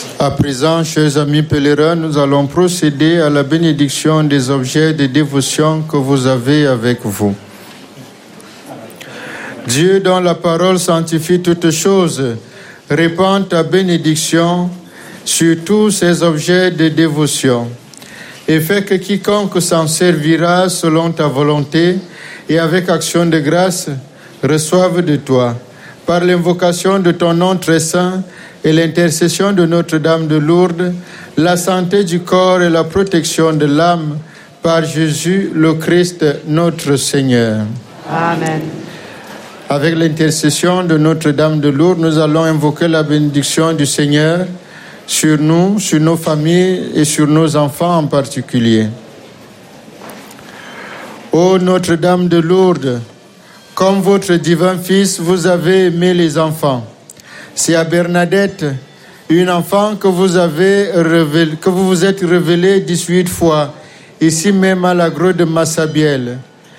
À présent, chers amis pèlerins, nous allons procéder à la bénédiction des objets de dévotion que vous avez avec vous. Dieu, dont la parole sanctifie toutes choses, répand ta bénédiction sur tous ces objets de dévotion et fait que quiconque s'en servira selon ta volonté et avec action de grâce reçoive de toi, par l'invocation de ton nom très saint et l'intercession de Notre-Dame de Lourdes, la santé du corps et la protection de l'âme, par Jésus le Christ notre Seigneur. Amen. Avec l'intercession de Notre-Dame de Lourdes, nous allons invoquer la bénédiction du Seigneur sur nous, sur nos familles et sur nos enfants en particulier. Ô Notre-Dame de Lourdes, comme votre divin Fils, vous avez aimé les enfants. C'est à Bernadette, une enfant que vous vous êtes révélée 18 fois, ici même à la grotte de Massabielle.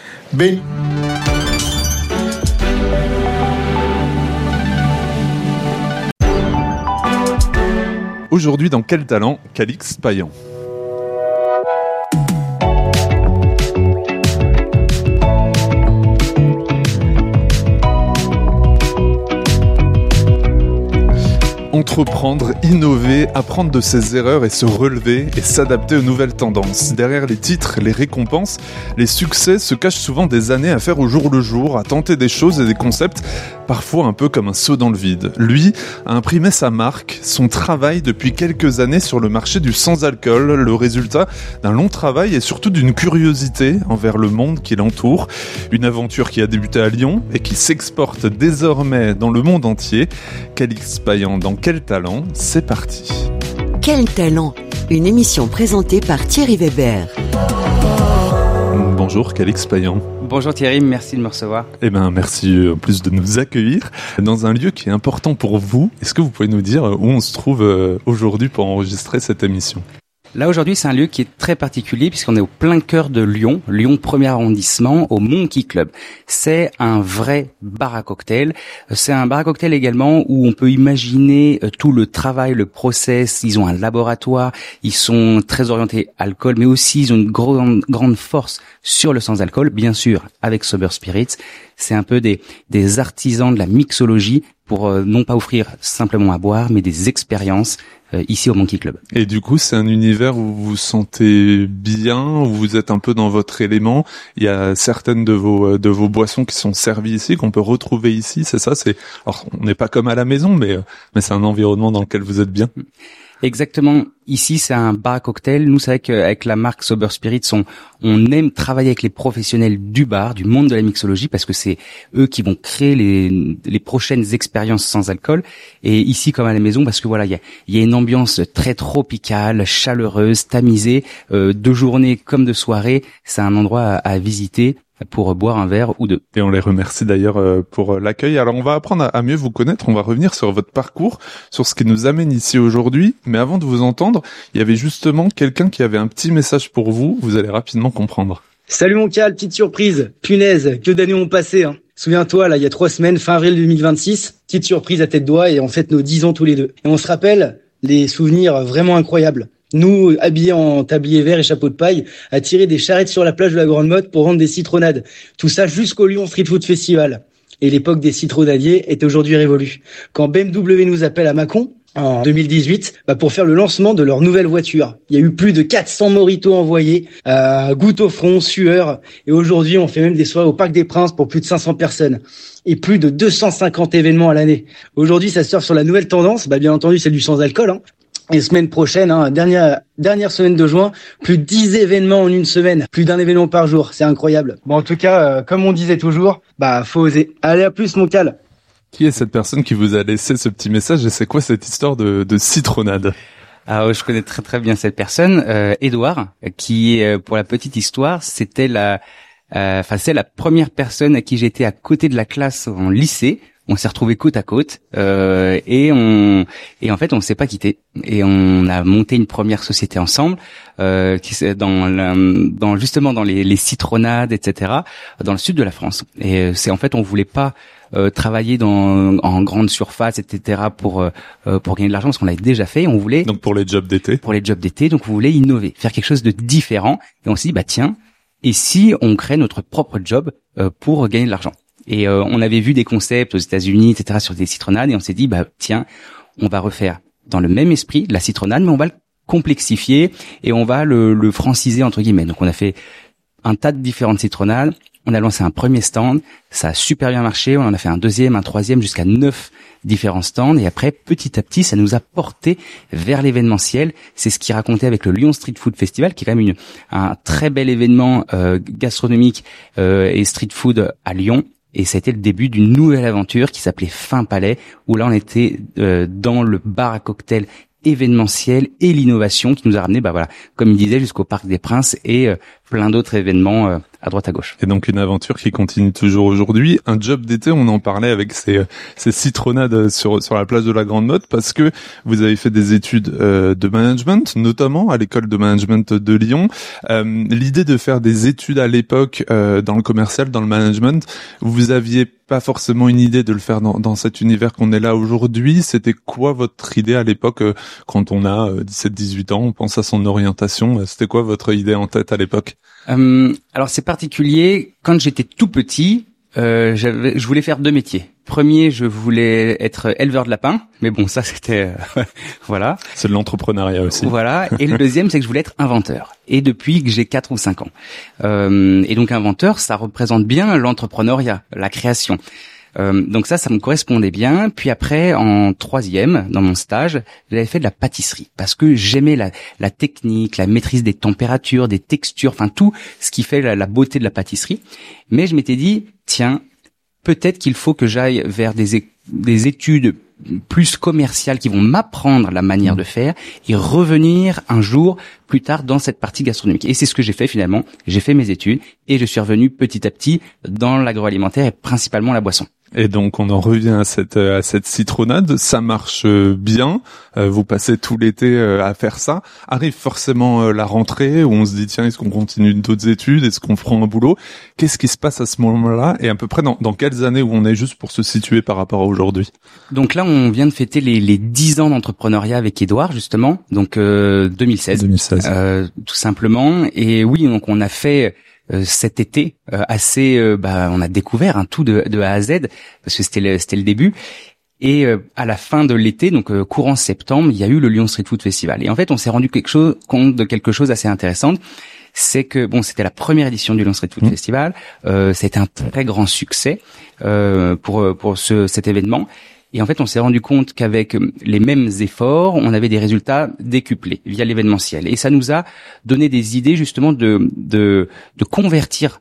Aujourd'hui, dans Quel talent, Calix Payan. Entreprendre, innover, apprendre de ses erreurs et se relever et s'adapter aux nouvelles tendances. Derrière les titres, les récompenses, les succès se cachent souvent des années à faire au jour le jour, à tenter des choses et des concepts, parfois un peu comme un saut dans le vide. Lui a imprimé sa marque, son travail depuis quelques années sur le marché du sans-alcool, le résultat d'un long travail et surtout d'une curiosité envers le monde qui l'entoure. Une aventure qui a débuté à Lyon et qui s'exporte désormais dans le monde entier. Calix Payan, dans Quel talent, c'est parti. Quel talent, une émission présentée par Thierry Weber. Bonjour Calix Payan. Bonjour Thierry, merci de me recevoir. Eh bien merci en plus de nous accueillir dans un lieu qui est important pour vous. Est-ce que vous pouvez nous dire où on se trouve aujourd'hui pour enregistrer cette émission ? Là aujourd'hui c'est un lieu qui est très particulier puisqu'on est au plein cœur de Lyon, Lyon 1er arrondissement, au Monkey Club. C'est un vrai bar à cocktail. C'est un bar à cocktail également où on peut imaginer tout le travail, le process. Ils ont un laboratoire, ils sont très orientés alcool, mais aussi ils ont une grande force sur le sans-alcool, bien sûr avec Sober Spirits. C'est un peu des artisans de la mixologie pour non pas offrir simplement à boire, mais des expériences ici au Monkey Club. Et du coup, c'est un univers où vous vous sentez bien, où vous êtes un peu dans votre élément. Il y a certaines de vos boissons qui sont servies ici, qu'on peut retrouver ici, c'est ça. Alors, on n'est pas comme à la maison, mais c'est un environnement dans lequel vous êtes bien. Exactement. Ici, c'est un bar à cocktail. Nous, c'est vrai qu'avec la marque Sober Spirits, on aime travailler avec les professionnels du bar, du monde de la mixologie, parce que c'est eux qui vont créer les prochaines expériences sans alcool. Et ici, comme à la maison, parce que voilà, il y a une ambiance très tropicale, chaleureuse, tamisée, de journée comme de soirée. C'est un endroit à visiter pour boire un verre ou deux. Et on les remercie d'ailleurs pour l'accueil. Alors on va apprendre à mieux vous connaître, on va revenir sur votre parcours, sur ce qui nous amène ici aujourd'hui. Mais avant de vous entendre, il y avait justement quelqu'un qui avait un petit message pour vous, vous allez rapidement comprendre. Salut mon Cal, petite surprise. Punaise, que d'années ont passé, hein. Souviens-toi, là, il y a 3 semaines, fin avril 2026, petite surprise à tête d'oie et on fête nos 10 ans tous les deux. Et on se rappelle les souvenirs vraiment incroyables. Nous, habillés en tablier vert et chapeau de paille, à tirer des charrettes sur la plage de la Grande Motte pour vendre des citronnades. Tout ça jusqu'au Lyon Street Food Festival. Et l'époque des citronnadiers est aujourd'hui révolue. Quand BMW nous appelle à Mâcon, en 2018, pour faire le lancement de leur nouvelle voiture. Il y a eu plus de 400 mojitos envoyés, gouttes au front, sueur. Et aujourd'hui, on fait même des soirées au Parc des Princes pour plus de 500 personnes. Et plus de 250 événements à l'année. Aujourd'hui, ça surfe sur la nouvelle tendance. Bien entendu, c'est du sans-alcool, hein. Et semaine prochaine, dernière semaine de juin, plus de 10 événements en une semaine, plus d'un événement par jour, c'est incroyable. Bon, en tout cas, comme on disait toujours, faut oser. Allez, à plus mon Cal. Qui est cette personne qui vous a laissé ce petit message et c'est quoi cette histoire de citronnade ? Alors, je connais très très bien cette personne, Édouard, qui, pour la petite histoire, c'était c'est la première personne à qui j'étais à côté de la classe en lycée. On s'est retrouvés côte à côte et en fait on s'est pas quittés et on a monté une première société ensemble qui justement dans les citronnades, etc., dans le sud de la France. Et c'est en fait on voulait pas travailler en grande surface, etc. pour gagner de l'argent, parce qu'on l'avait déjà fait. On voulait donc pour les jobs d'été. Donc on voulait innover, faire quelque chose de différent. Et on s'est dit tiens, et si on crée notre propre job pour gagner de l'argent. Et on avait vu des concepts aux États-Unis, etc. sur des citronnades, et on s'est dit tiens, on va refaire dans le même esprit la citronnade, mais on va le complexifier et on va le franciser entre guillemets. Donc on a fait un tas de différentes citronnades. On a lancé un premier stand, ça a super bien marché. On en a fait un deuxième, un troisième, jusqu'à 9 différents stands. Et après, petit à petit, ça nous a porté vers l'événementiel. C'est ce qui racontait avec le Lyon Street Food Festival, qui est quand même un très bel événement gastronomique et street food à Lyon. Et ça a été le début d'une nouvelle aventure qui s'appelait Fin Palais, où là on était dans le bar à cocktail événementiel et l'innovation qui nous a ramené, comme il disait, jusqu'au Parc des Princes et plein d'autres événements à droite à gauche. Et donc une aventure qui continue toujours aujourd'hui. Un job d'été, on en parlait avec ces citronnades sur la place de la Grande Motte, parce que vous avez fait des études de management, notamment à l'école de management de Lyon. L'idée de faire des études à l'époque dans le commercial, dans le management, vous aviez pas forcément une idée de le faire dans cet univers qu'on est là aujourd'hui. C'était quoi votre idée à l'époque, quand on a 17-18 ans, on pense à son orientation? C'était quoi votre idée en tête à l'époque? Alors c'est particulier. Quand j'étais tout petit, je voulais faire 2 métiers. Premier, je voulais être éleveur de lapins, mais bon, ça c'était voilà. C'est de l'entrepreneuriat aussi. Voilà. Et le deuxième, c'est que je voulais être inventeur. Et depuis que j'ai 4 ou 5 ans. Et donc inventeur, ça représente bien l'entrepreneuriat, la création. Donc ça me correspondait bien. Puis après, en troisième, dans mon stage, j'avais fait de la pâtisserie parce que j'aimais la technique, la maîtrise des températures, des textures, enfin tout ce qui fait la beauté de la pâtisserie. Mais je m'étais dit, tiens, peut-être qu'il faut que j'aille vers des études plus commerciales qui vont m'apprendre la manière de faire et revenir un jour plus tard dans cette partie gastronomique. Et c'est ce que j'ai fait finalement. J'ai fait mes études et je suis revenu petit à petit dans l'agroalimentaire et principalement la boisson. Et donc on en revient à cette citronnade, ça marche bien, vous passez tout l'été à faire ça, arrive forcément la rentrée où on se dit tiens, est-ce qu'on continue d'autres études, est-ce qu'on prend un boulot, qu'est-ce qui se passe à ce moment-là et à peu près dans quelles années où on est, juste pour se situer par rapport à aujourd'hui? Donc là on vient de fêter les 10 ans d'entrepreneuriat avec Édouard justement, donc 2016. Tout simplement. Et oui, donc on a fait cet été on a découvert tout de A à Z parce que c'était le début. Et à la fin de l'été, donc courant septembre, il y a eu le Lyon Street Food Festival. Et en fait, on s'est rendu compte de quelque chose assez intéressant. C'est que c'était la première édition du Lyon Street Food Festival. C'était un très grand succès pour cet événement. Et en fait, on s'est rendu compte qu'avec les mêmes efforts, on avait des résultats décuplés via l'événementiel. Et ça nous a donné des idées justement de convertir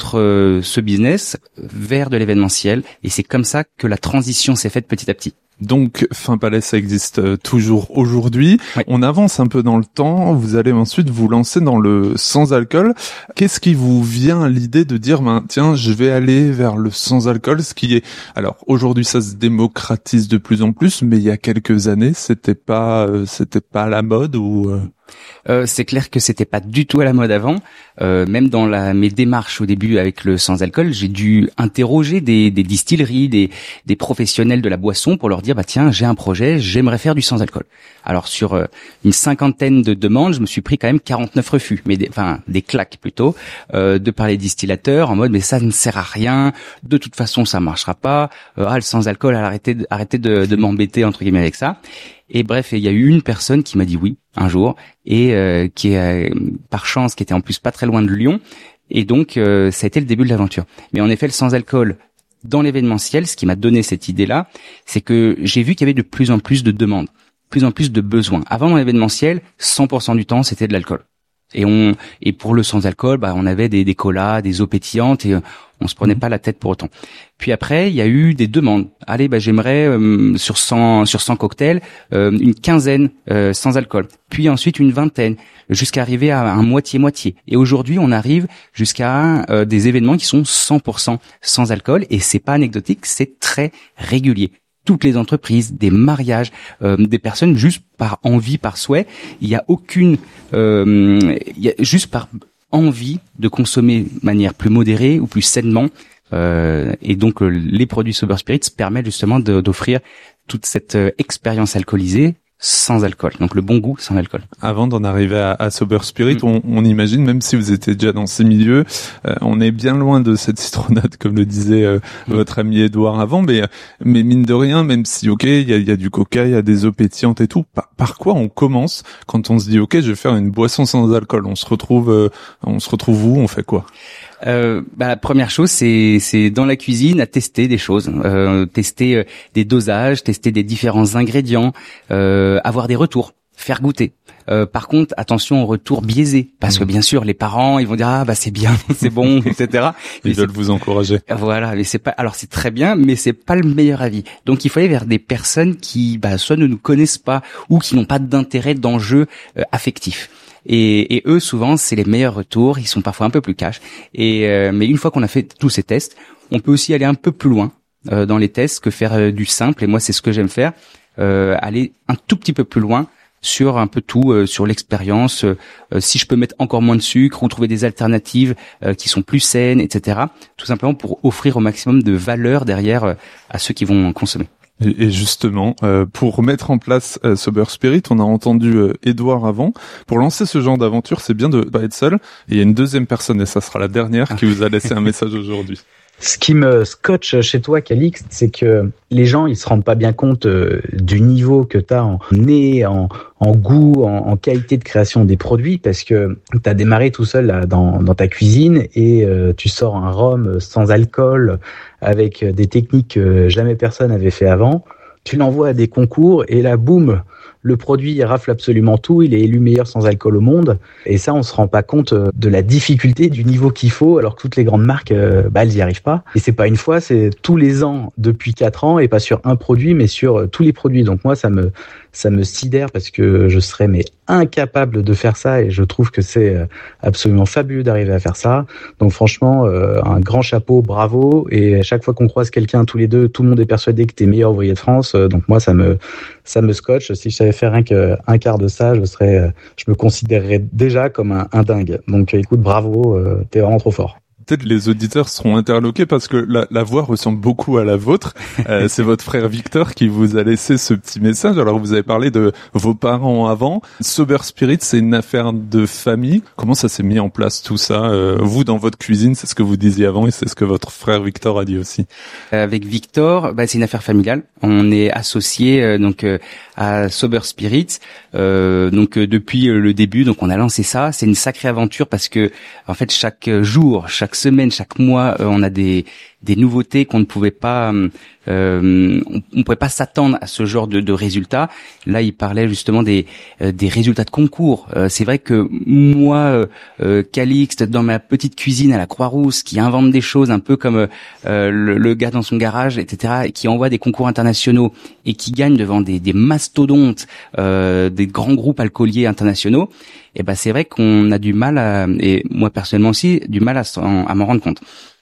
ce business vers de l'événementiel. Et c'est comme ça que la transition s'est faite petit à petit. Donc, Fin Palais, ça existe toujours aujourd'hui. Oui. On avance un peu dans le temps. Vous allez ensuite vous lancer dans le sans-alcool. Qu'est-ce qui vous vient à l'idée de dire, tiens, je vais aller vers le sans-alcool, ce qui est, alors, aujourd'hui, ça se démocratise de plus en plus, mais il y a quelques années, c'était pas à la mode ou... C'est clair que c'était pas du tout à la mode avant. Même dans mes démarches au début avec le sans-alcool, j'ai dû interroger des distilleries, des professionnels de la boisson pour leur dire tiens, j'ai un projet, j'aimerais faire du sans-alcool. Alors sur une 50aine de demandes, je me suis pris quand même 49 refus, mais des claques plutôt, de par les distillateurs en mode mais ça ne sert à rien, de toute façon ça marchera pas. Le sans-alcool, arrêtez de m'embêter entre guillemets avec ça. Et bref, il y a eu une personne qui m'a dit oui un jour et qui est par chance qui était en plus pas très loin de Lyon et donc ça a été le début de l'aventure. Mais en effet, le sans-alcool dans l'événementiel, ce qui m'a donné cette idée-là, c'est que j'ai vu qu'il y avait de plus en plus de demandes, de plus en plus de besoins. Avant dans l'événementiel, 100% du temps, c'était de l'alcool. Et pour le sans-alcool, on avait des colas, des eaux pétillantes et on se prenait pas la tête pour autant. Puis après, il y a eu des demandes. Allez, j'aimerais sur 100 cocktails, une quinzaine sans alcool. Puis ensuite une vingtaine, jusqu'à arriver à un moitié-moitié. Et aujourd'hui, on arrive jusqu'à des événements qui sont 100% sans alcool et c'est pas anecdotique, c'est très régulier. Toutes les entreprises, des mariages, des personnes juste par envie, par souhait. Il y a juste par envie de consommer de manière plus modérée ou plus sainement Et donc les produits Sober Spirits permettent justement d'offrir toute cette expérience alcoolisée sans alcool, donc le bon goût sans l'alcool. Avant d'en arriver à Sober Spirit, on imagine, même si vous étiez déjà dans ces milieux, on est bien loin de cette citronnade, comme le disait votre ami Edouard avant, mais mine de rien, même si il y a du coca, il y a des eaux pétillantes et tout, par quoi on commence quand on se dit je vais faire une boisson sans alcool? On se retrouve où? On fait quoi? La première chose, c'est dans la cuisine à tester des choses, tester des dosages, tester des différents ingrédients, avoir des retours, faire goûter. Par contre, attention aux retours biaisés, parce que bien sûr, les parents, ils vont dire c'est bien, c'est bon, etc. Ils veulent vous encourager. Voilà, mais c'est très bien, mais c'est pas le meilleur avis. Donc il faut aller vers des personnes qui soit ne nous connaissent pas ou qui n'ont pas d'intérêt, d'enjeu affectif. Et eux, souvent, c'est les meilleurs retours. Ils sont parfois un peu plus cash. Mais une fois qu'on a fait tous ces tests, on peut aussi aller un peu plus loin dans les tests que faire du simple. Et moi, c'est ce que j'aime faire. Aller un tout petit peu plus loin sur un peu tout, sur l'expérience. Si je peux mettre encore moins de sucre ou trouver des alternatives qui sont plus saines, etc. Tout simplement pour offrir au maximum de valeur derrière à ceux qui vont consommer. Et justement, pour mettre en place Sober Spirit, on a entendu Edouard avant. Pour lancer ce genre d'aventure, c'est bien de pas être seul. Et il y a une deuxième personne, et ça sera la dernière, qui vous a laissé un message aujourd'hui. Ce qui me scotche chez toi, Calixte, c'est que les gens, ils se rendent pas bien compte du niveau que tu as en nez, en goût, en qualité de création des produits, parce que tu as démarré tout seul là, dans ta cuisine et tu sors un rhum sans alcool avec des techniques que jamais personne n'avait fait avant. Tu l'envoies à des concours et là, boum, le produit il rafle absolument tout, il est élu meilleur sans alcool au monde. Et ça, on se rend pas compte de la difficulté du niveau qu'il faut, alors que toutes les grandes marques, elles y arrivent pas. Et c'est pas une fois, c'est tous les ans depuis 4 ans, et pas sur un produit, mais sur tous les produits. Donc moi, ça me sidère parce que je serais incapable de faire ça et je trouve que c'est absolument fabuleux d'arriver à faire ça. Donc franchement, un grand chapeau, bravo. Et à chaque fois qu'on croise quelqu'un, tous les deux, tout le monde est persuadé que t'es meilleur ouvrier de France. Donc moi, ça me scotche. Si je savais faire rien qu'un quart de ça, je me considérerais déjà comme un dingue. Donc écoute, bravo, t'es vraiment trop fort. Peut-être les auditeurs seront interloqués parce que la voix ressemble beaucoup à la vôtre. C'est votre frère Victor qui vous a laissé ce petit message. Alors vous avez parlé de vos parents avant. Sober Spirit, c'est une affaire de famille. Comment ça s'est mis en place tout ça? Vous dans votre cuisine, c'est ce que vous disiez avant et c'est ce que votre frère Victor a dit aussi. Avec Victor, c'est une affaire familiale. On est associés à Sober Spirit. Depuis le début, donc on a lancé ça. C'est une sacrée aventure parce que en fait chaque jour, chaque semaine, chaque mois, on a des nouveautés qu'on ne pouvait pas, on pouvait pas s'attendre à ce genre de résultats. Là, il parlait justement des résultats de concours. C'est vrai que moi, Calixte, dans ma petite cuisine à la Croix-Rousse, qui invente des choses un peu comme le gars dans son garage, etc., et qui envoie des concours internationaux et qui gagne devant des mastodontes, des grands groupes alcooliers internationaux. Et c'est vrai qu'on a du mal et moi personnellement aussi, du mal à m'en rendre compte.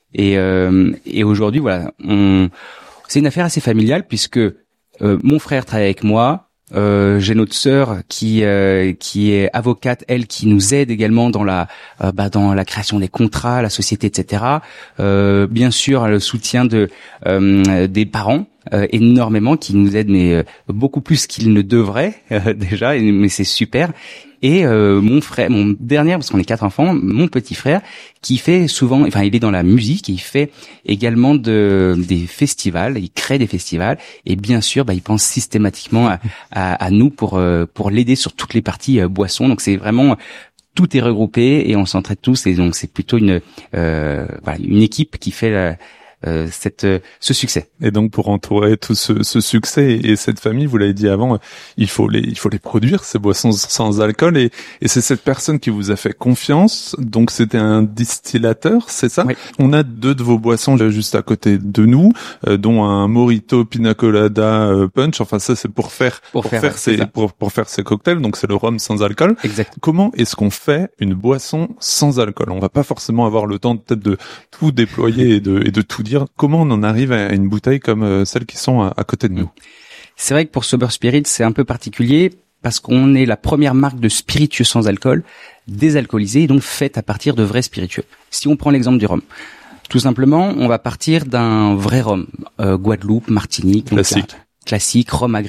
Et aujourd'hui, voilà, c'est une affaire assez familiale puisque mon frère travaille avec moi. J'ai notre sœur qui est avocate, elle, qui nous aide également dans la création des contrats, la société, etc. Bien sûr, le soutien des parents. Énormément, qui nous aident, mais beaucoup plus qu'ils ne devraient déjà, mais c'est super. Et mon frère, mon dernier, parce qu'on est 4 enfants, mon petit frère, qui fait souvent, il est dans la musique, il fait également des festivals, il crée des festivals, et bien sûr, il pense systématiquement à nous pour l'aider sur toutes les parties boissons. Donc c'est vraiment tout est regroupé et on s'entraide tous, et donc c'est plutôt une équipe qui fait ce succès. Et donc pour entourer tout ce succès et cette famille, vous l'avez dit avant, il faut les produire, ces boissons sans alcool, et c'est cette personne qui vous a fait confiance. Donc c'était un distillateur, c'est ça? Oui. On a 2 de vos boissons juste à côté de nous, dont un Mojito Pina Colada Punch. Enfin ça c'est pour faire ces cocktails. Donc c'est le rhum sans alcool. Exact. Comment est-ce qu'on fait une boisson sans alcool? On va pas forcément avoir le temps peut-être de tout déployer et de tout dire. Comment on en arrive à une bouteille comme celles qui sont à côté de nous? C'est vrai que pour Sober Spirit, c'est un peu particulier parce qu'on est la première marque de spiritueux sans alcool, désalcoolisé et donc faite à partir de vrais spiritueux. Si on prend l'exemple du rhum, Tout simplement, on va partir d'un vrai rhum, Guadeloupe, Martinique, classique, rhum